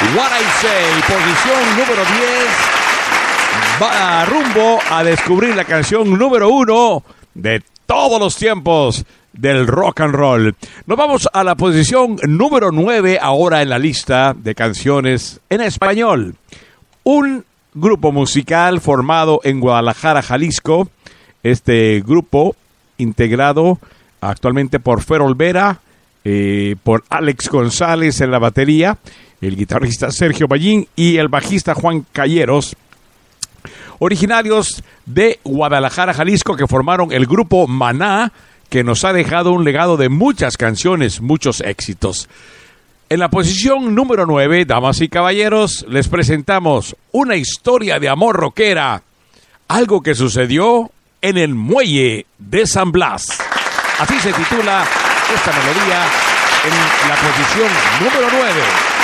What I Say, posición número 10, va rumbo a descubrir la canción número 1 de todos los tiempos del rock and roll. Nos vamos a la posición número 9 ahora en la lista de canciones en español. Un grupo musical formado en Guadalajara, Jalisco. Este grupo integrado actualmente por Fer Olvera, por Alex González en la batería, el guitarrista Sergio Ballín y el bajista Juan Calleros, originarios de Guadalajara, Jalisco, que formaron el grupo Maná, que nos ha dejado un legado de muchas canciones, muchos éxitos. En la posición número 9, damas y caballeros, les presentamos una historia de amor rockera, algo que sucedió en el muelle de San Blas. Así se titula esta melodía en la posición número 9.